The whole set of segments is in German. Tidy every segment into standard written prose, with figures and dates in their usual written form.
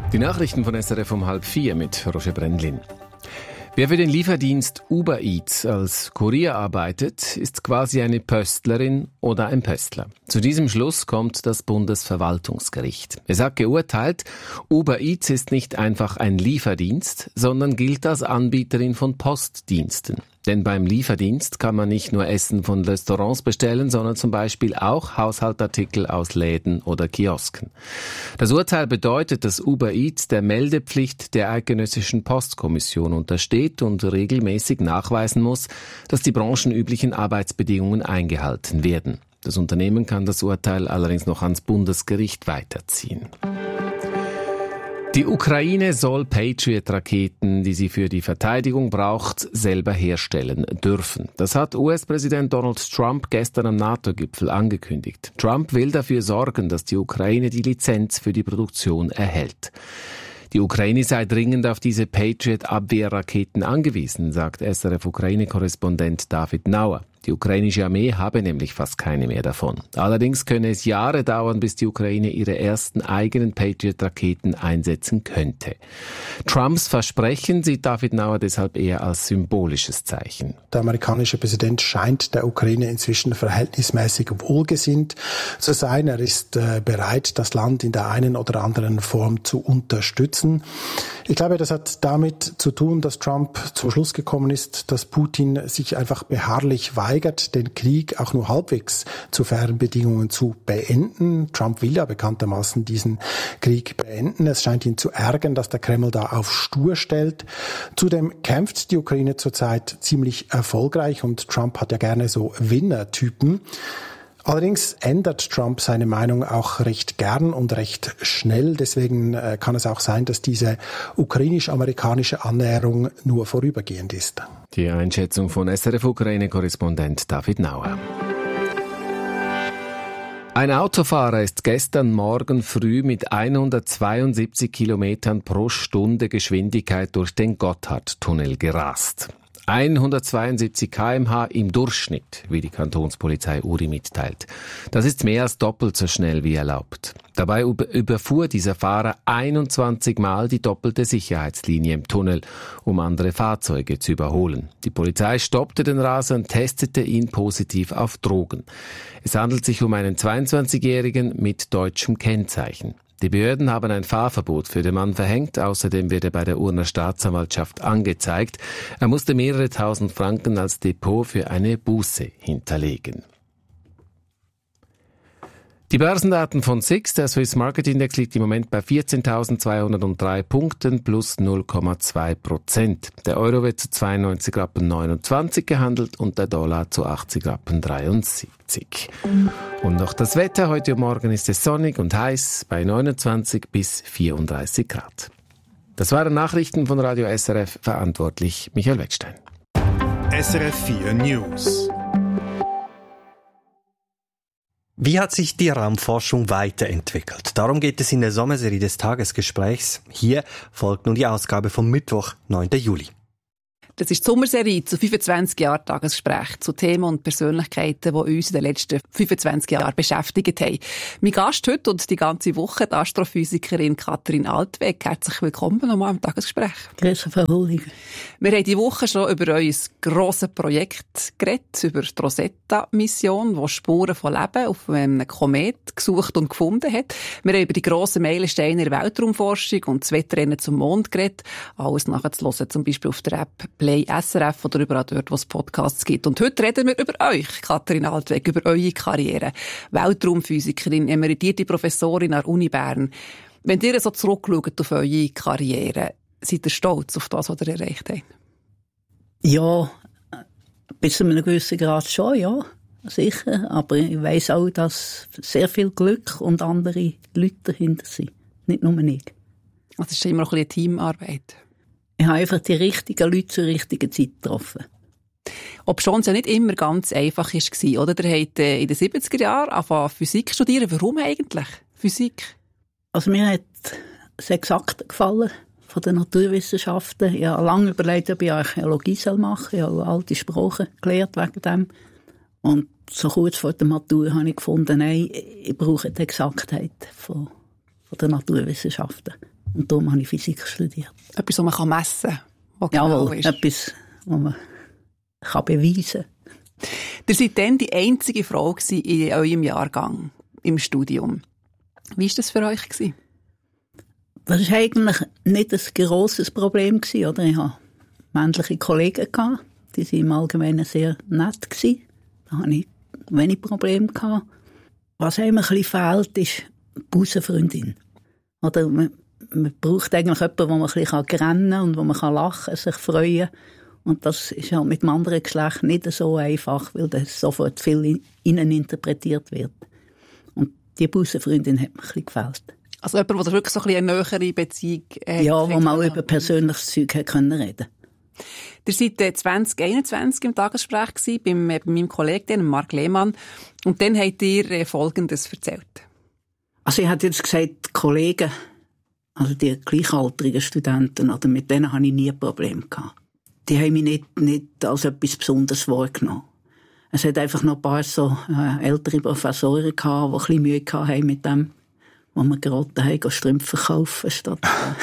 Die Nachrichten von SRF um 3:30 mit Roger Brendlin. Wer für den Lieferdienst Uber Eats als Kurier arbeitet, ist quasi eine Pöstlerin oder ein Pöstler. Zu diesem Schluss kommt das Bundesverwaltungsgericht. Es hat geurteilt, Uber Eats ist nicht einfach ein Lieferdienst, sondern gilt als Anbieterin von Postdiensten. Denn beim Lieferdienst kann man nicht nur Essen von Restaurants bestellen, sondern zum Beispiel auch Haushaltsartikel aus Läden oder Kiosken. Das Urteil bedeutet, dass Uber Eats der Meldepflicht der Eidgenössischen Postkommission untersteht und regelmäßig nachweisen muss, dass die branchenüblichen Arbeitsbedingungen eingehalten werden. Das Unternehmen kann das Urteil allerdings noch ans Bundesgericht weiterziehen. Die Ukraine soll Patriot-Raketen, die sie für die Verteidigung braucht, selber herstellen dürfen. Das hat US-Präsident Donald Trump gestern am NATO-Gipfel angekündigt. Trump will dafür sorgen, dass die Ukraine die Lizenz für die Produktion erhält. Die Ukraine sei dringend auf diese Patriot-Abwehrraketen angewiesen, sagt SRF-Ukraine-Korrespondent David Nauer. Die ukrainische Armee habe nämlich fast keine mehr davon. Allerdings könne es Jahre dauern, bis die Ukraine ihre ersten eigenen Patriot-Raketen einsetzen könnte. Trumps Versprechen sieht David Nauer deshalb eher als symbolisches Zeichen. Der amerikanische Präsident scheint der Ukraine inzwischen verhältnismäßig wohlgesinnt zu sein. Er ist bereit, das Land in der einen oder anderen Form zu unterstützen. Ich glaube, das hat damit zu tun, dass Trump zum Schluss gekommen ist, dass Putin sich einfach beharrlich weigert, den Krieg auch nur halbwegs zu fairen Bedingungen zu beenden. Trump will ja bekanntermaßen diesen Krieg beenden. Es scheint ihn zu ärgern, dass der Kreml da auf stur stellt. Zudem kämpft die Ukraine zurzeit ziemlich erfolgreich und Trump hat ja gerne so Winnertypen. Allerdings ändert Trump seine Meinung auch recht gern und recht schnell. Deswegen kann es auch sein, dass diese ukrainisch-amerikanische Annäherung nur vorübergehend ist. Die Einschätzung von SRF-Ukraine-Korrespondent David Nauer. Ein Autofahrer ist gestern Morgen früh mit 172 Kilometern pro Stunde Geschwindigkeit durch den Gotthardtunnel gerast. 172 km/h im Durchschnitt, wie die Kantonspolizei Uri mitteilt. Das ist mehr als doppelt so schnell wie erlaubt. Dabei überfuhr dieser Fahrer 21 Mal die doppelte Sicherheitslinie im Tunnel, um andere Fahrzeuge zu überholen. Die Polizei stoppte den Raser und testete ihn positiv auf Drogen. Es handelt sich um einen 22-Jährigen mit deutschem Kennzeichen. Die Behörden haben ein Fahrverbot für den Mann verhängt. Außerdem wird er bei der Urner Staatsanwaltschaft angezeigt. Er musste mehrere tausend Franken als Depot für eine Buße hinterlegen. Die Börsendaten von SIX, der Swiss Market Index, liegt im Moment bei 14.203 Punkten plus 0,2%. Der Euro wird zu 92,29 Rappen gehandelt und der Dollar zu 80,73 Rappen. Und noch das Wetter. Heute und morgen ist es sonnig und heiß bei 29 bis 34 Grad. Das waren Nachrichten von Radio SRF, verantwortlich Michael Wettstein. SRF 4 News. Wie hat sich die Raumforschung weiterentwickelt? Darum geht es in der Sommerserie des Tagesgesprächs. Hier folgt nun die Ausgabe vom Mittwoch, 9. Juli. Das ist die Sommerserie zu 25 Jahren Tagesgespräch zu Themen und Persönlichkeiten, die uns in den letzten 25 Jahren beschäftigt haben. Mein Gast heute und die ganze Woche, die Astrophysikerin Katrin Altwegg. Herzlich willkommen nochmal am Tagesgespräch. Grüße, Frau Hulliger. Wir haben diese Woche schon über euer grosses Projekt geredet, über die Rosetta-Mission, die Spuren von Leben auf einem Komet gesucht und gefunden hat. Wir haben über die grossen Meilensteine in der Weltraumforschung und das Wettrennen zum Mond geredet. Alles nachzuhören, zum Beispiel auf der App Play SRF oder überall dort, wo es Podcasts gibt. Und heute reden wir über euch, Katrin Altwegg, über eure Karriere. Weltraumphysikerin, emeritierte Professorin an der Uni Bern. Wenn ihr so zurückschaut auf eure Karriere, seid ihr stolz auf das, was ihr erreicht habt? Ja, bis zu einem gewissen Grad schon, ja, sicher. Aber ich weiss auch, dass sehr viel Glück und andere Leute dahinter sind. Nicht nur ich. Also es ist immer noch ein bisschen eine Teamarbeit. Ich habe einfach die richtigen Leute zur richtigen Zeit getroffen. Obschon es ja nicht immer ganz einfach war, oder? Ihr habt in den 70er Jahren angefangen Physik studieren. Warum eigentlich Physik? Also mir hat das Exakte gefallen von den Naturwissenschaften. Ich habe lange überlegt, ob ich Archäologie machen soll. Ich habe alte Sprachen gelernt wegen dem. Und so kurz vor der Matur habe ich gefunden, nein, ich brauche die Exaktheit von den Naturwissenschaften. Und darum habe ich Physik studiert. Etwas, was man messen kann, was genau ist. Etwas, was man beweisen kann. Ihr seid dann die einzige Frau in eurem Jahrgang im Studium. Wie war das für euch? Das war eigentlich nicht ein grosses Problem, oder? Ich hatte männliche Kollegen, die waren im Allgemeinen sehr nett. Da hatte ich wenig Probleme. Was einem ein bisschen fehlt, ist die Busenfreundin. Oder man braucht eigentlich jemanden, wo man ein bisschen rennen kann und wo man lachen kann, sich freuen. Und das ist halt mit dem anderen Geschlecht nicht so einfach, weil das sofort viel innen interpretiert wird. Und die Busenfreundin hat mir ein bisschen gefällt. Also jemand, der wirklich so ein bisschen eine nähere Beziehung hat. Ja, wo man auch über persönliches Zeug reden konnte. Ihr seid 2021 im Tagesgespräch gewesen, bei meinem Kollegen, Marc Lehmann. Und dann habt ihr Folgendes erzählt. Also ich hätte jetzt gesagt, die Kollegen, also die gleichaltrigen Studenten, oder mit denen hatte ich nie Probleme gehabt. Die haben mich nicht als etwas Besonderes wahrgenommen. Es hat einfach noch ein paar so ältere Professoren gehabt, die ein bisschen Mühe hatten mit dem, wo wir geraten haben, Strümpfe kaufen statt...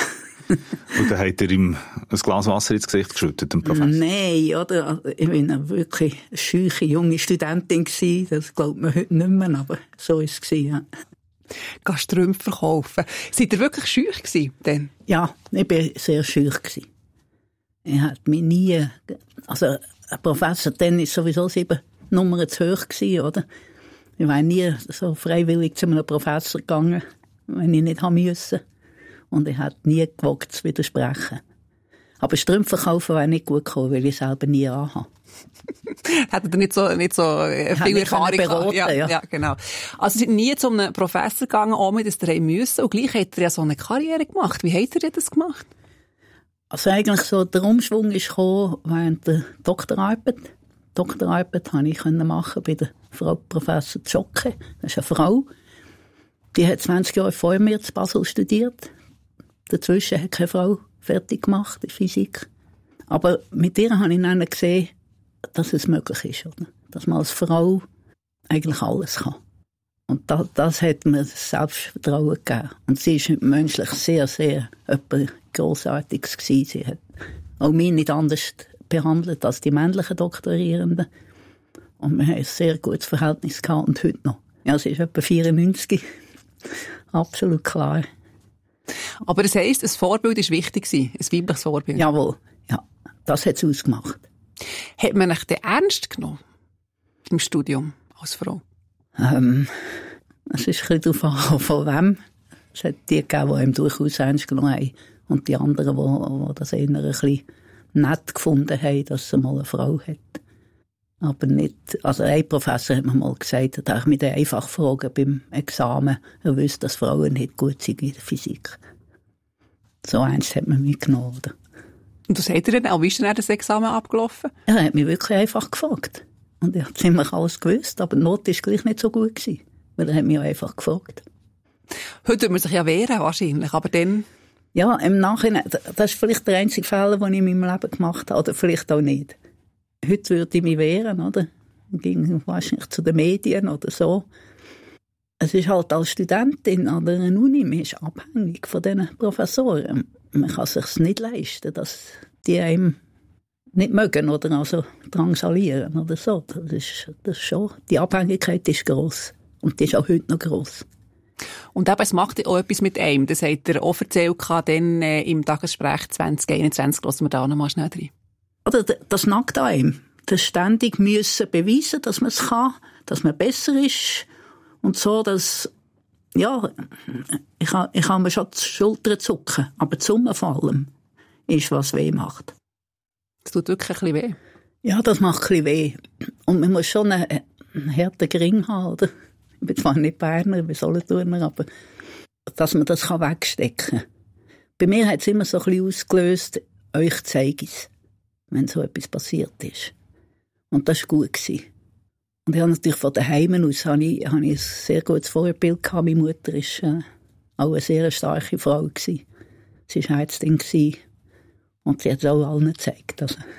Und dann hat er ihm ein Glas Wasser ins Gesicht geschüttet, dem Professor? Nein, oder? Ich war eine wirklich scheuche junge Studentin gewesen. Das glaubt man heute nicht mehr, aber so war es, ja. Gehst Strümpfe verkaufen. Seid ihr wirklich scheuch gewesen, denn? Ja, ich war sehr scheuch gewesen. Ich hatte mich nie, also ein Professor, dann ist sowieso 7 Nummern zu hoch gewesen, oder? Ich war nie so freiwillig zu einem Professor gegangen, wenn ich nicht haben musste. Und ich hätte nie gewagt zu widersprechen. Aber Strümpfe kaufen wäre nicht gut gekommen, weil ich selber nie anhabe. Hättet ihr nicht so viel Erfahrung gehabt? Ja, genau. Also, ihr seid nie zu einem Professor gegangen, ohne dass ihr müssen. Und gleich habt ihr ja so eine Karriere gemacht. Wie habt ihr das gemacht? Also, eigentlich so, der Umschwung ist gekommen während der Doktorarbeit. Die Doktorarbeit konnte ich machen bei der Frau Professor Zschocke. Das ist eine Frau. Die hat 20 Jahre vor mir in Basel studiert. Dazwischen hat keine Frau fertig gemacht in Physik. Aber mit ihr habe ich dann gesehen, dass es möglich ist, oder? Dass man als Frau eigentlich alles kann. Und das hat mir das Selbstvertrauen gegeben. Und sie war menschlich sehr, sehr etwas Grossartiges gewesen. Sie hat auch mich nicht anders behandelt als die männlichen Doktorierenden. Und wir haben ein sehr gutes Verhältnis gehabt und heute noch. Ja, sie ist etwa 94. Absolut klar. Aber das heisst, ein Vorbild war wichtig, ein weibliches Vorbild. Jawohl, ja, das hat es ausgemacht. Hat man euch denn ernst genommen im Studium als Frau? Es ist ein bisschen darauf an, von wem. Es hat die gegeben, die einem durchaus ernst genommen haben. Und die anderen, die das eher ein bisschen nett gefunden haben, dass sie mal eine Frau hat. Aber nicht, also ein Professor hat mir mal gesagt, er hat mich dann einfach fragen beim Examen, er wüsste, dass Frauen nicht gut sind in der Physik. So ernst hat man mich genommen, oder? Und was hat er denn auch? Wie ist denn das Examen abgelaufen? Er hat mich wirklich einfach gefragt. Und ich habe ziemlich alles gewusst, aber die Note war gleich nicht so gut gewesen, weil er hat mich auch einfach gefragt. Heute würde man sich ja wehren, wahrscheinlich, aber dann... Ja, im Nachhinein, das ist vielleicht der einzige Fehler, den ich in meinem Leben gemacht habe, oder vielleicht auch nicht. Heute würde ich mich wehren, oder? Ich ging wahrscheinlich zu den Medien oder so. Es ist halt als Studentin an der Uni, man ist abhängig von diesen Professoren. Man kann es sich nicht leisten, dass die einem nicht mögen oder also drangsalieren oder so. Das ist schon, die Abhängigkeit ist gross. Und die ist auch heute noch gross. Und eben, es macht auch etwas mit einem. Das hat er auch erzählt, dann im Tagesgespräch 2021. Lassen wir da noch mal schnell rein. Oder das nagt an einem. Das ständig müssen beweisen, dass man es kann, dass man besser ist. Und so, dass, ja, ich kann mir schon die Schultern zucken. Aber die Summe von allem ist, was weh macht. Das tut wirklich ein bisschen weh. Ja, das macht ein bisschen weh. Und man muss schon einen harten Gring haben, oder? Ich bin zwar nicht Berner, ich bin Solothurner, aber dass man das wegstecken kann. Bei mir hat es immer so ein bisschen ausgelöst, euch zeige ich es, wenn so etwas passiert ist. Und das war gut gewesen. Und ich habe natürlich von daheim aus ein sehr gutes Vorbild gehabt. Meine Mutter war auch eine sehr starke Frau gewesen. Sie war Ärztin gewesen. Und sie hat es auch allen gezeigt. Also,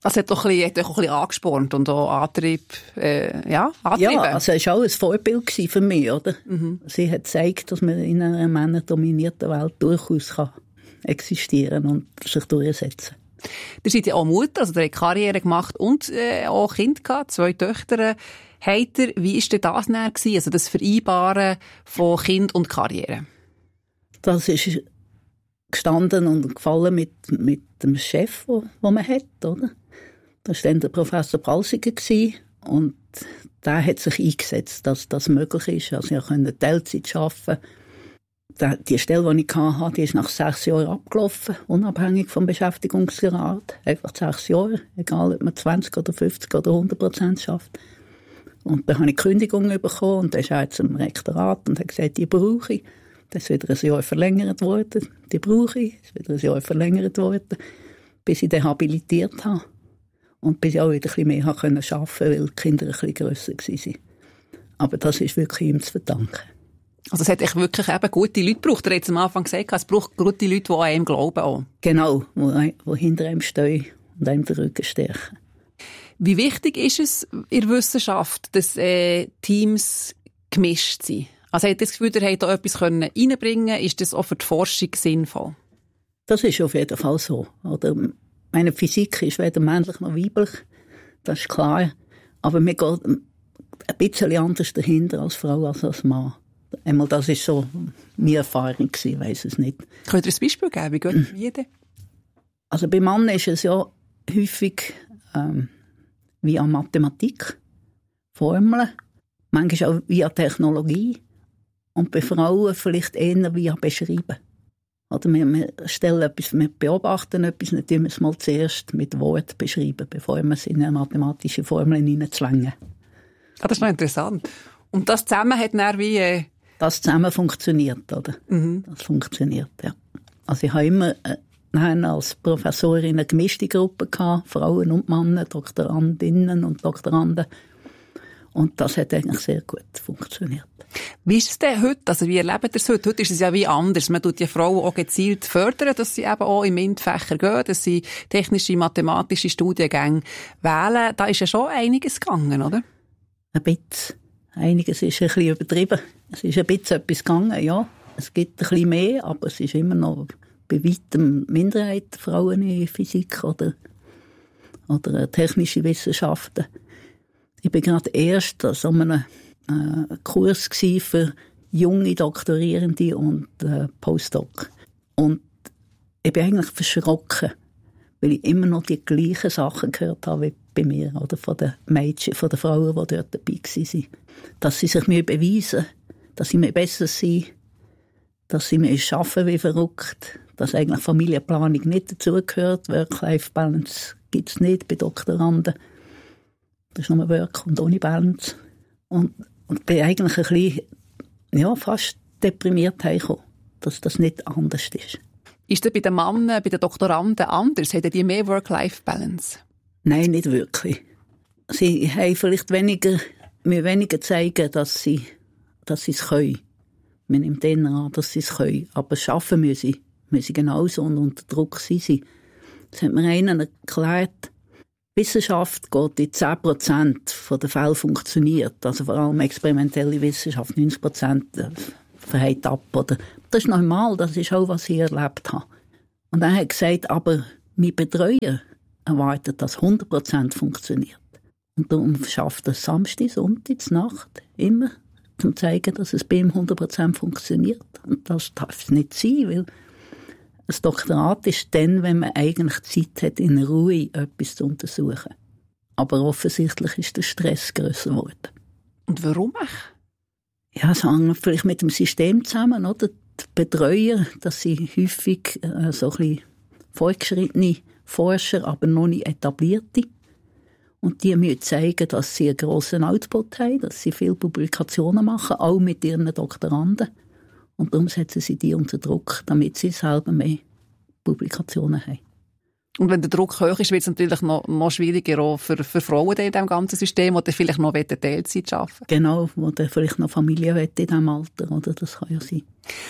Das hat doch ein bisschen angespornt und auch angetrieben. Ja, also es war auch ein Vorbild für mich, oder? Mhm. Sie hat gezeigt, dass man in einer männerdominierten Welt durchaus existieren und sich durchsetzen. Ihr seid ja auch Mutter, also ihr habt Karriere gemacht und auch Kinder gehabt, 2 Töchter. Wie war denn das näher gewesen, also das Vereinbaren von Kind und Karriere? Das ist gestanden und gefallen mit dem Chef, den man hat, oder? Das war dann der Professor Balsiger und der hat sich eingesetzt, dass das möglich ist. Also ich konnte Teilzeit arbeiten. Die Stelle, die ich hatte, die ist nach 6 Jahren abgelaufen, unabhängig vom Beschäftigungsgrad. Einfach 6 Jahre, egal ob man 20 oder 50 oder 100% schafft. Und dann habe ich Kündigung bekommen und dann ist er jetzt im Rektorat und hat gesagt, die brauche ich. Das ist wieder ein Jahr verlängert worden. Die brauche ich. Das ist wieder ein Jahr verlängert worden, bis ich dann habilitiert habe. Und bis ich auch wieder ein bisschen mehr arbeiten konnte, weil die Kinder ein bisschen grösser waren. Aber das ist wirklich ihm zu verdanken. Also es hat echt wirklich eben gute Leute gebraucht. Er hat am Anfang gesagt, es braucht gute Leute, die an einem glauben. Auch. Genau, die hinter einem stehen und einem den Rücken stärken. Wie wichtig ist es in der Wissenschaft, dass Teams gemischt sind? Also habt ihr das Gefühl, ihr habt da etwas reinbringen können? Ist das auch für die Forschung sinnvoll? Das ist auf jeden Fall so. Oder meine Physik ist weder männlich noch weiblich, das ist klar. Aber mir geht ein bisschen anders dahinter als Frau als Mann. Einmal, das war so meine Erfahrung, ich weiss es nicht. Könnt ihr ein Beispiel geben? Wie geht es jeder? Also bei Männern ist es ja häufig via Mathematik, Formeln, manchmal auch via Technologie und bei Frauen vielleicht eher via Beschreiben. Oder wir stellen etwas, wir beobachten etwas, dann tun wir es mal zuerst mit Wort beschreiben, bevor wir es in eine mathematische Formel hineinzwängen. Das ist noch interessant. Und das zusammen hat dann wie... Das zusammen funktioniert, oder? Mhm. Das funktioniert, ja. Also ich habe immer als Professorin eine gemischte Gruppe gehabt, Frauen und Männer, Doktorandinnen und Doktoranden. Und das hat eigentlich sehr gut funktioniert. Wie ist es denn heute? Also wie erlebt ihr es heute? Heute ist es ja wie anders. Man tut die Frauen auch gezielt fördern, dass sie eben auch in MINT-Fächer gehen, dass sie technische, mathematische Studiengänge wählen. Da ist ja schon einiges gegangen, oder? Ein bisschen. Einiges ist ein bisschen übertrieben. Es ist ein bisschen etwas gegangen, ja. Es gibt ein bisschen mehr, aber es ist immer noch bei weitem Minderheit Frauen in Physik oder technische Wissenschaften. Ich bin gerade erst an so einem Kurs für junge Doktorierende und Postdoc. Und ich bin eigentlich verschrocken, weil ich immer noch die gleichen Sachen gehört habe wie bei mir, oder von den Mädchen, von den Frauen, die dort dabei waren. Dass sie sich mir beweisen, dass sie mir besser sind, dass sie mir arbeiten wie verrückt, dass eigentlich Familienplanung nicht dazugehört. Work-Life-Balance gibt es nicht bei Doktoranden. Das ist nur Work und ohne Balance. Und bin eigentlich ein bisschen, ja, fast deprimiert heimgekommen, dass das nicht anders ist. Ist das bei den Männern, bei den Doktoranden anders? Hätten die mehr Work-Life-Balance? Nein, nicht wirklich. Sie haben vielleicht mir weniger zeigen, dass sie es können. Man nimmt denen an, dass sie es können. Aber arbeiten müssen sie genauso und unter Druck sind sie. Das hat mir einer erklärt. Wissenschaft geht in 10% der Fälle funktioniert. Also vor allem experimentelle Wissenschaft, 90% verhält ab. Oder? Das ist normal, das ist auch, was ich erlebt habe. Und er hat gesagt, aber mein Betreuer erwartet, dass 100% funktioniert. Und darum schafft er Samstag, Sonntag, Nacht immer, um zu zeigen, dass es bei ihm 100% funktioniert. Und das darf es nicht sein, weil ein Doktorat ist dann, wenn man eigentlich Zeit hat, in Ruhe etwas zu untersuchen. Aber offensichtlich ist der Stress grösser geworden. Und warum? Ja, es hängt vielleicht mit dem System zusammen, oder? Die Betreuer, dass sie häufig so ein bisschen fortgeschrittene Forscher, aber noch nicht etablierte. Und die müssen zeigen, dass sie einen grossen Output haben, dass sie viele Publikationen machen, auch mit ihren Doktoranden. Und darum setzen sie die unter Druck, damit sie selber mehr Publikationen haben. Und wenn der Druck hoch ist, wird es natürlich noch schwieriger auch für Frauen in diesem ganzen System, die vielleicht noch Teilzeit arbeiten. Genau, die vielleicht noch Familie in diesem Alter, oder? Das kann ja sein.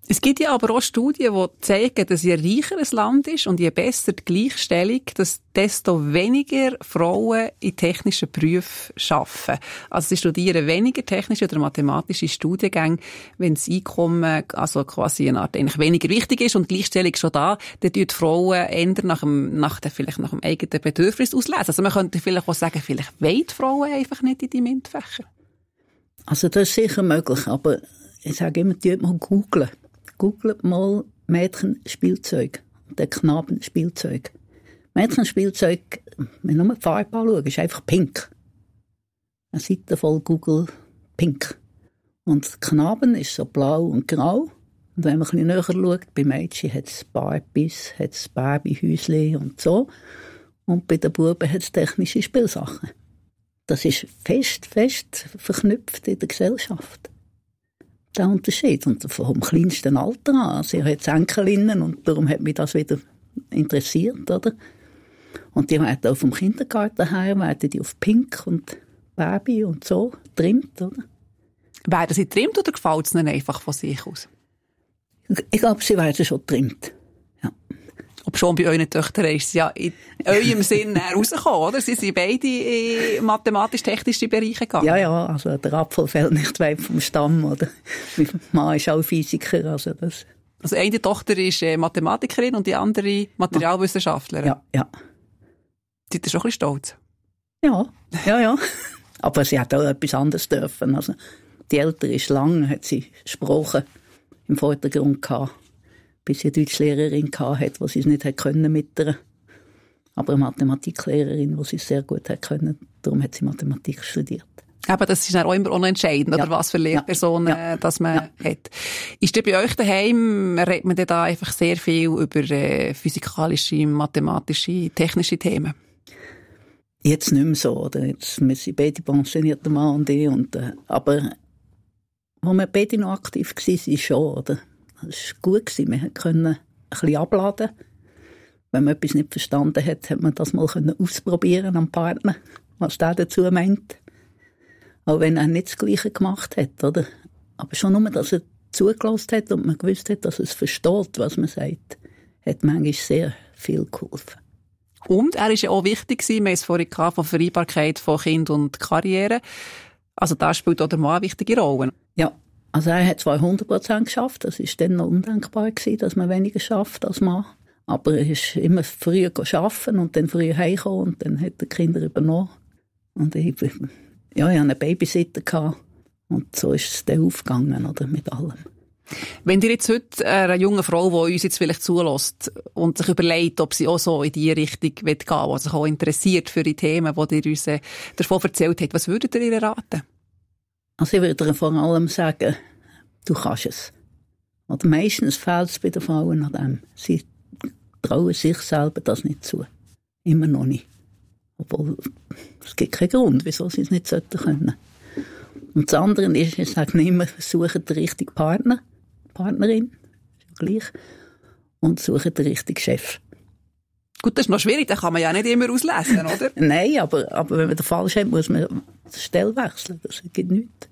Es gibt ja aber auch Studien, die zeigen, dass je reicher ein Land ist und je besser die Gleichstellung, dass desto weniger Frauen in technischen Berufen arbeiten. Also sie studieren weniger technische oder mathematische Studiengänge, wenn das Einkommen also quasi eine Art eigentlich weniger wichtig ist und die Gleichstellung schon da, dann tun die Frauen eher vielleicht nach dem eigenen Bedürfnis auslesen. Also man könnte vielleicht auch sagen, vielleicht wollen die Frauen einfach nicht in die MINT-Fächer. Also das ist sicher möglich, aber ich sage immer, tut mal googlen. Googelt mal Mädchenspielzeug und dann Knabenspielzeug. Mädchenspielzeug, wenn wir nur die Farbe anschauen, ist einfach pink. Eine Seite voll Google pink. Und Knaben ist so blau und grau. Und wenn man ein bisschen näher schaut, bei Mädchen hat es Barbies, hat es Barbie-Häuschen und so. Und bei den Buben hat es technische Spielsachen. Das ist fest verknüpft in der Gesellschaft. Der Unterschied. Und vom kleinsten Alter an. Also ich habe Enkelinnen und darum hat mich das wieder interessiert, oder? Und die werden auch vom Kindergarten her, werden die auf Pink und Barbie und so trimmt, oder? Werden sie trimmt oder gefällt es ihnen einfach von sich aus? Ich glaube, sie werden schon trimmt. Ja. Ob schon bei euren Töchtern ist es ja in eurem Sinn rausgekommen, oder? Sie sind beide in mathematisch-technische Bereiche gegangen. Ja, also der Apfel fällt nicht weit vom Stamm, oder? Mein Mann ist auch Physiker, also das. Also eine Tochter ist Mathematikerin und die andere Materialwissenschaftlerin. Ja. Seid ihr schon ein bisschen stolz? Ja. Aber sie hat auch etwas anderes dürfen. Also die Ältere ist lang, hat sie Sprache im Vordergrund gehabt. Bis sie eine Deutschlehrerin hatte, die sie es nicht können mit ihr. Aber eine Mathematiklehrerin, die sie es sehr gut können. Darum hat sie Mathematik studiert. Aber das ist auch immer unentscheidend, oder was für Lehrpersonen das man hat. Ist denn bei euch daheim, redet man da einfach sehr viel über physikalische, mathematische, technische Themen? Jetzt nicht mehr so, oder? Jetzt, wir sind beide pensionierte Mann und ich. Aber wo wir beide noch aktiv waren, schon, oder? Das war gut. Wir konnten ein bisschen abladen. Wenn man etwas nicht verstanden hat, hat man das mal ausprobieren am Partner, was der dazu meint. Auch wenn er nicht das Gleiche gemacht hat, oder? Aber schon nur, dass er zugelassen hat und man gewusst hat, dass er es versteht, was man sagt, hat manchmal sehr viel geholfen. Und er war ja auch wichtig, wir haben es vorhin gehabt, von Vereinbarkeit von Kind und Karriere. Also da spielt auch der Mann eine wichtige Rolle. Ja. Also er hat zwar 100% geschafft, das war dann noch undenkbar gewesen, dass man weniger schafft als Mann. Aber er ist immer früh arbeiten und dann früh heimgekommen und dann hat er die Kinder übernommen. Und ich hatte einen Babysitter gehabt. Und so ist es dann aufgegangen, oder, mit allem. Wenn ihr jetzt heute eine junge Frau, die uns jetzt vielleicht zulässt und sich überlegt, ob sie auch so in die Richtung gehen will, die sich auch interessiert für die Themen, die ihr uns davon erzählt habt, was würdet ihr ihr raten? Also ich würde ihr vor allem sagen, du kannst es. Oder meistens fehlt es bei den Frauen an dem. Sie trauen sich selber das nicht zu. Immer noch nicht. Obwohl, es gibt keinen Grund, wieso sie es nicht sollten können. Und das andere ist, ich sage immer, suchen den richtigen Partner, Partnerin, ist ja gleich, und suchen den richtigen Chef. Gut, das ist noch schwierig, das kann man ja nicht immer auslesen, oder? Nein, aber wenn man den falsch hat, muss man die Stelle wechseln, das gibt nichts.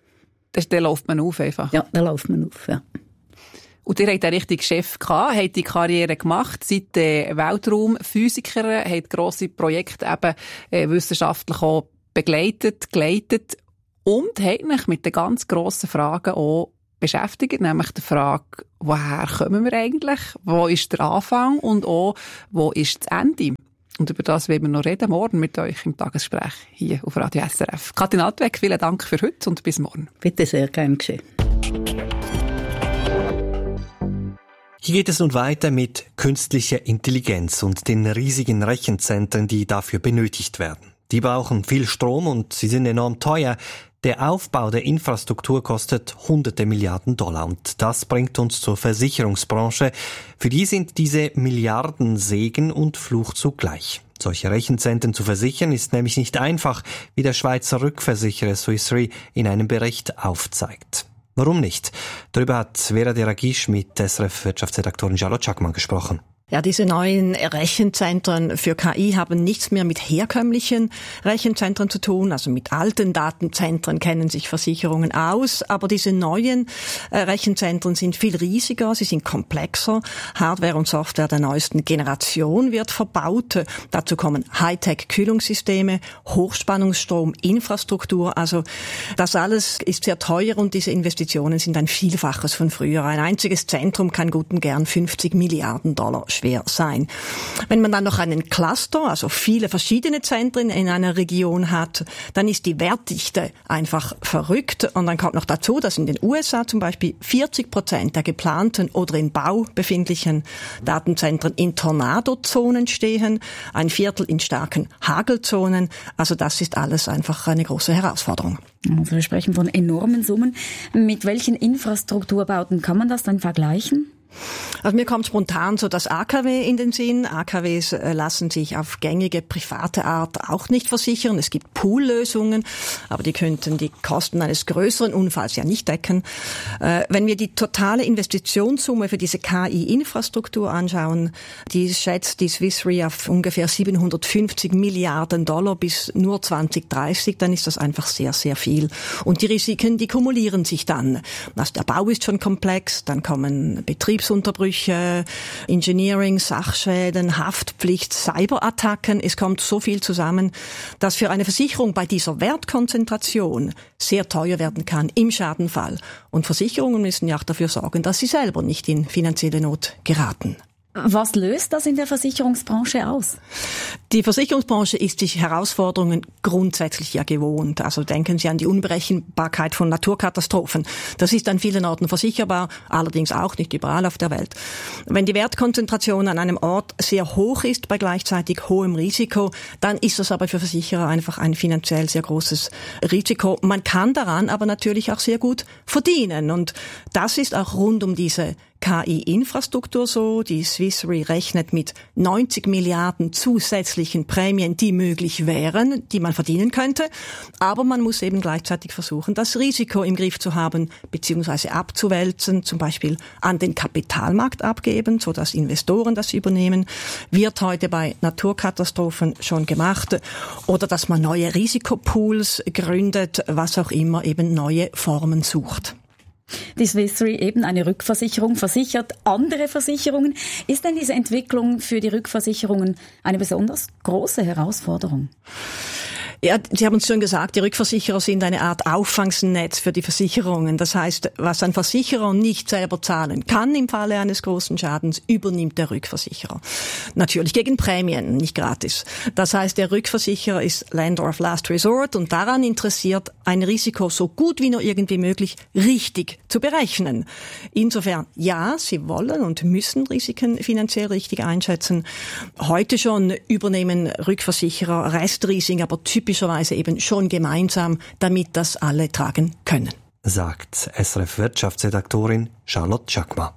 Dann läuft man auf einfach? Ja, dann läuft man auf, ja. Und ihr habt den richtigen Chef gehabt, habt die Karriere gemacht, seid Weltraumphysiker, habt grosse Projekte eben wissenschaftlich auch begleitet, geleitet und habt euch mit den ganz grossen Fragen auch beschäftigt, nämlich die Frage, woher kommen wir eigentlich, wo ist der Anfang und auch, wo ist das Ende? Und über das werden wir noch reden, morgen mit euch im Tagesgespräch hier auf Radio SRF. Kathrin Altweg, vielen Dank für heute und bis morgen. Bitte, sehr gern geschehen. Hier geht es nun weiter mit künstlicher Intelligenz und den riesigen Rechenzentren, die dafür benötigt werden. Die brauchen viel Strom und sie sind enorm teuer. Der Aufbau der Infrastruktur kostet hunderte Milliarden $. Und das bringt uns zur Versicherungsbranche. Für die sind diese Milliarden Segen und Fluch zugleich. Solche Rechenzentren zu versichern ist nämlich nicht einfach, wie der Schweizer Rückversicherer Swiss Re in einem Bericht aufzeigt. Warum nicht? Darüber hat Vera Deragisch mit SRF-Wirtschaftsredaktorin Charlotte Schackmann gesprochen. Ja, diese neuen Rechenzentren für KI haben nichts mehr mit herkömmlichen Rechenzentren zu tun. Also mit alten Datenzentren kennen sich Versicherungen aus. Aber diese neuen Rechenzentren sind viel riesiger, sie sind komplexer. Hardware und Software der neuesten Generation wird verbaut. Dazu kommen Hightech-Kühlungssysteme, Hochspannungsstrom, Infrastruktur. Also das alles ist sehr teuer und diese Investitionen sind ein Vielfaches von früher. Ein einziges Zentrum kann gut und gern 50 Milliarden Dollar schwer sein. Wenn man dann noch einen Cluster, also viele verschiedene Zentren in einer Region hat, dann ist die Wertdichte einfach verrückt. Und dann kommt noch dazu, dass in den USA zum Beispiel 40% der geplanten oder in Bau befindlichen Datenzentren in Tornadozonen stehen, ein Viertel in starken Hagelzonen. Also das ist alles einfach eine große Herausforderung. Also wir sprechen von enormen Summen. Mit welchen Infrastrukturbauten kann man das dann vergleichen? Also mir kommt spontan so das AKW in den Sinn. AKWs lassen sich auf gängige private Art auch nicht versichern. Es gibt Poollösungen, aber die könnten die Kosten eines größeren Unfalls ja nicht decken. Wenn wir die totale Investitionssumme für diese KI-Infrastruktur anschauen, die schätzt die Swiss Re auf ungefähr 750 Milliarden Dollar bis nur 2030, dann ist das einfach sehr, sehr viel. Und die Risiken, die kumulieren sich dann. Also der Bau ist schon komplex, dann kommen Betriebsunterbrüche, Engineering, Sachschäden, Haftpflicht, Cyberattacken. Es kommt so viel zusammen, dass für eine Versicherung bei dieser Wertkonzentration sehr teuer werden kann im Schadenfall. Und Versicherungen müssen ja auch dafür sorgen, dass sie selber nicht in finanzielle Not geraten. Was löst das in der Versicherungsbranche aus? Die Versicherungsbranche ist die Herausforderungen grundsätzlich ja gewohnt. Also denken Sie an die Unberechenbarkeit von Naturkatastrophen. Das ist an vielen Orten versicherbar, allerdings auch nicht überall auf der Welt. Wenn die Wertkonzentration an einem Ort sehr hoch ist bei gleichzeitig hohem Risiko, dann ist das aber für Versicherer einfach ein finanziell sehr großes Risiko. Man kann daran aber natürlich auch sehr gut verdienen. Und das ist auch rund um diese KI-Infrastruktur so. Die Swiss Re rechnet mit 90 Milliarden zusätzlichen Prämien, die möglich wären, die man verdienen könnte. Aber man muss eben gleichzeitig versuchen, das Risiko im Griff zu haben, beziehungsweise abzuwälzen, zum Beispiel an den Kapitalmarkt abgeben, sodass Investoren das übernehmen. Wird heute bei Naturkatastrophen schon gemacht. Oder dass man neue Risikopools gründet, was auch immer, eben neue Formen sucht. Die Swiss Re, eben eine Rückversicherung, versichert andere Versicherungen. Ist denn diese Entwicklung für die Rückversicherungen eine besonders große Herausforderung? Ja, Sie haben es schon gesagt, die Rückversicherer sind eine Art Auffangsnetz für die Versicherungen. Das heißt, was ein Versicherer nicht selber zahlen kann im Falle eines großen Schadens, übernimmt der Rückversicherer. Natürlich gegen Prämien, nicht gratis. Das heißt, der Rückversicherer ist Lender of Last Resort und daran interessiert, ein Risiko so gut wie nur irgendwie möglich richtig zu berechnen. Insofern, ja, sie wollen und müssen Risiken finanziell richtig einschätzen. Heute schon übernehmen Rückversicherer Restrisiken, aber typischerweise eben schon gemeinsam, damit das alle tragen können. Sagt SRF-Wirtschaftsredaktorin Charlotte Chakma.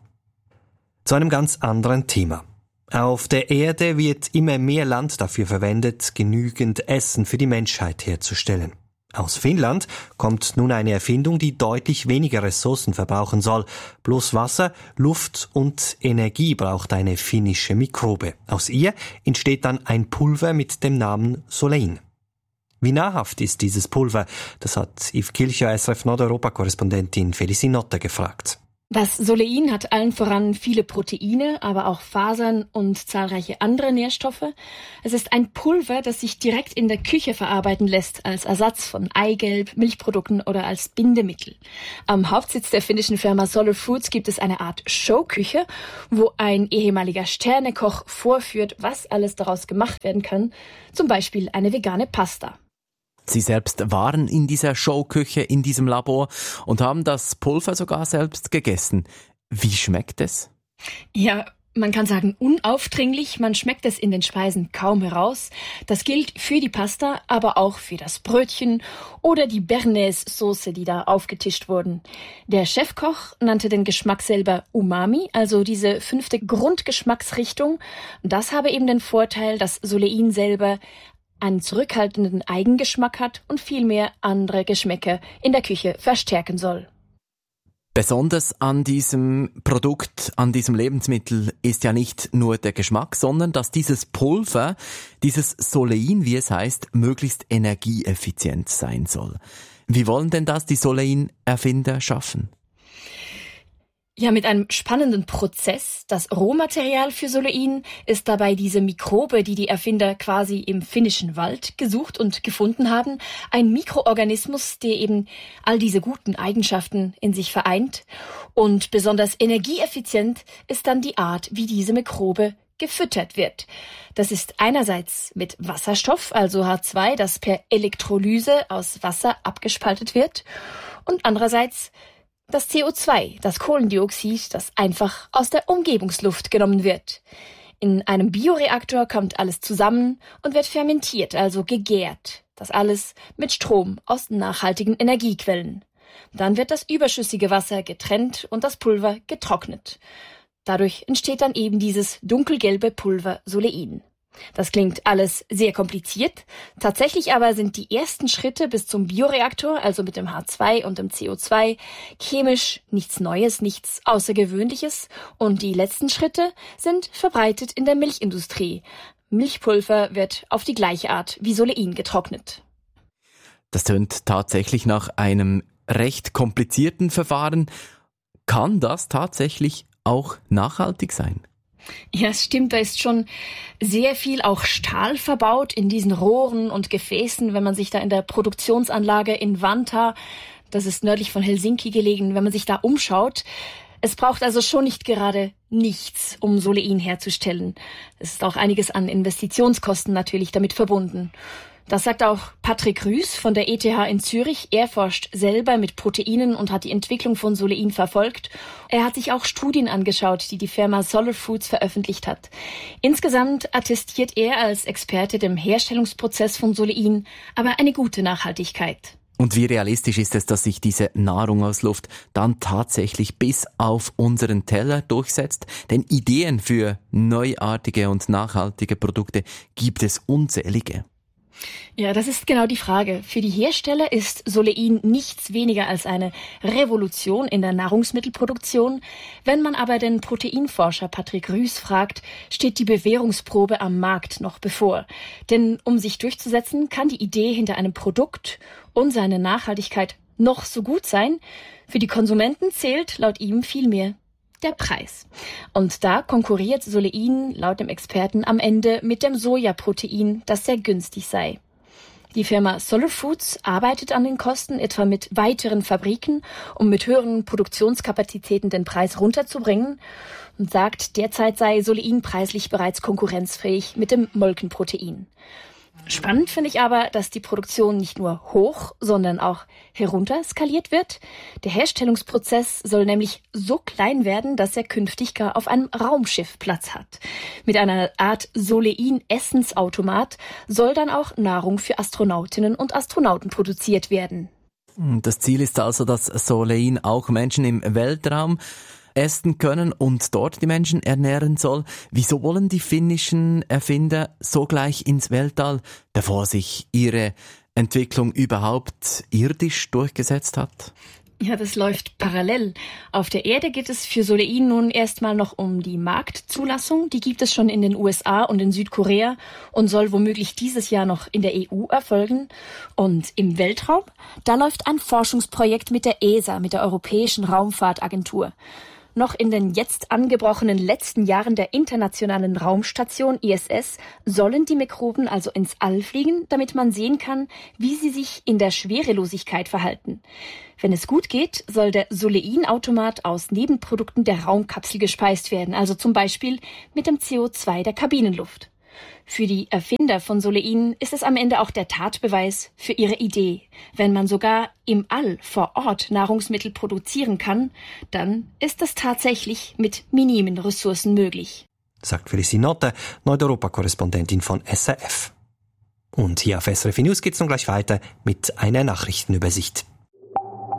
Zu einem ganz anderen Thema. Auf der Erde wird immer mehr Land dafür verwendet, genügend Essen für die Menschheit herzustellen. Aus Finnland kommt nun eine Erfindung, die deutlich weniger Ressourcen verbrauchen soll. Bloß Wasser, Luft und Energie braucht eine finnische Mikrobe. Aus ihr entsteht dann ein Pulver mit dem Namen Solein. Wie nahrhaft ist dieses Pulver? Das hat Yves Kilcher, SRF Nordeuropa-Korrespondentin Félicie Notter gefragt. Das Solein hat allen voran viele Proteine, aber auch Fasern und zahlreiche andere Nährstoffe. Es ist ein Pulver, das sich direkt in der Küche verarbeiten lässt, als Ersatz von Eigelb, Milchprodukten oder als Bindemittel. Am Hauptsitz der finnischen Firma Solar Foods gibt es eine Art Showküche, wo ein ehemaliger Sternekoch vorführt, was alles daraus gemacht werden kann, zum Beispiel eine vegane Pasta. Sie selbst waren in dieser Showküche, in diesem Labor und haben das Pulver sogar selbst gegessen. Wie schmeckt es? Ja, man kann sagen unaufdringlich, man schmeckt es in den Speisen kaum heraus. Das gilt für die Pasta, aber auch für das Brötchen oder die Bernaise-Soße, die da aufgetischt wurden. Der Chefkoch nannte den Geschmack selber Umami, also diese 5. Grundgeschmacksrichtung. Das habe eben den Vorteil, dass Solein selber einen zurückhaltenden Eigengeschmack hat und vielmehr andere Geschmäcker in der Küche verstärken soll. Besonders an diesem Produkt, an diesem Lebensmittel ist ja nicht nur der Geschmack, sondern dass dieses Pulver, dieses Solein, wie es heißt, möglichst energieeffizient sein soll. Wie wollen denn das die Solein-Erfinder schaffen? Ja, mit einem spannenden Prozess. Das Rohmaterial für Solein ist dabei diese Mikrobe, die die Erfinder quasi im finnischen Wald gesucht und gefunden haben. Ein Mikroorganismus, der eben all diese guten Eigenschaften in sich vereint. Und besonders energieeffizient ist dann die Art, wie diese Mikrobe gefüttert wird. Das ist einerseits mit Wasserstoff, also H2, das per Elektrolyse aus Wasser abgespaltet wird. Und andererseits das CO2, das Kohlendioxid, das einfach aus der Umgebungsluft genommen wird. In einem Bioreaktor kommt alles zusammen und wird fermentiert, also gegärt. Das alles mit Strom aus nachhaltigen Energiequellen. Dann wird das überschüssige Wasser getrennt und das Pulver getrocknet. Dadurch entsteht dann eben dieses dunkelgelbe Pulver Solein. Das klingt alles sehr kompliziert. Tatsächlich aber sind die ersten Schritte bis zum Bioreaktor, also mit dem H2 und dem CO2, chemisch nichts Neues, nichts Außergewöhnliches. Und die letzten Schritte sind verbreitet in der Milchindustrie. Milchpulver wird auf die gleiche Art wie Solein getrocknet. Das tönt tatsächlich nach einem recht komplizierten Verfahren. Kann das tatsächlich auch nachhaltig sein? Ja, es stimmt, da ist schon sehr viel auch Stahl verbaut in diesen Rohren und Gefäßen, wenn man sich da in der Produktionsanlage in Vantaa, das ist nördlich von Helsinki gelegen, wenn man sich da umschaut. Es braucht also schon nicht gerade nichts, um Solein herzustellen. Es ist auch einiges an Investitionskosten natürlich damit verbunden. Das sagt auch Patrick Rüß von der ETH in Zürich. Er forscht selber mit Proteinen und hat die Entwicklung von Solein verfolgt. Er hat sich auch Studien angeschaut, die die Firma Solar Foods veröffentlicht hat. Insgesamt attestiert er als Experte dem Herstellungsprozess von Solein aber eine gute Nachhaltigkeit. Und wie realistisch ist es, dass sich diese Nahrung aus Luft dann tatsächlich bis auf unseren Teller durchsetzt? Denn Ideen für neuartige und nachhaltige Produkte gibt es unzählige. Ja, das ist genau die Frage. Für die Hersteller ist Solein nichts weniger als eine Revolution in der Nahrungsmittelproduktion. Wenn man aber den Proteinforscher Patrick Rüß fragt, steht die Bewährungsprobe am Markt noch bevor. Denn um sich durchzusetzen, kann die Idee hinter einem Produkt und seine Nachhaltigkeit noch so gut sein. Für die Konsumenten zählt laut ihm vielmehr der Preis. Und da konkurriert Solein laut dem Experten am Ende mit dem Sojaprotein, das sehr günstig sei. Die Firma Solar Foods arbeitet an den Kosten, etwa mit weiteren Fabriken, um mit höheren Produktionskapazitäten den Preis runterzubringen, und sagt, derzeit sei Solein preislich bereits konkurrenzfähig mit dem Molkenprotein. Spannend finde ich aber, dass die Produktion nicht nur hoch, sondern auch herunter skaliert wird. Der Herstellungsprozess soll nämlich so klein werden, dass er künftig gar auf einem Raumschiff Platz hat. Mit einer Art Solein-Essensautomat soll dann auch Nahrung für Astronautinnen und Astronauten produziert werden. Das Ziel ist also, dass Solein auch Menschen im Weltraum essen können und dort die Menschen ernähren soll. Wieso wollen die finnischen Erfinder sogleich ins Weltall, bevor sich ihre Entwicklung überhaupt irdisch durchgesetzt hat? Ja, das läuft parallel. Auf der Erde geht es für Solein nun erstmal noch um die Marktzulassung. Die gibt es schon in den USA und in Südkorea und soll womöglich dieses Jahr noch in der EU erfolgen. Und im Weltraum, da läuft ein Forschungsprojekt mit der ESA, mit der Europäischen Raumfahrtagentur. Noch in den jetzt angebrochenen letzten Jahren der internationalen Raumstation ISS sollen die Mikroben also ins All fliegen, damit man sehen kann, wie sie sich in der Schwerelosigkeit verhalten. Wenn es gut geht, soll der Solein-Automat aus Nebenprodukten der Raumkapsel gespeist werden, also zum Beispiel mit dem CO2 der Kabinenluft. Für die Erfinder von Solein ist es am Ende auch der Tatbeweis für ihre Idee. Wenn man sogar im All vor Ort Nahrungsmittel produzieren kann, dann ist das tatsächlich mit minimen Ressourcen möglich. Sagt Félicie Notte, Nordeuropa-Korrespondentin von SRF. Und hier auf SRF News geht's nun gleich weiter mit einer Nachrichtenübersicht.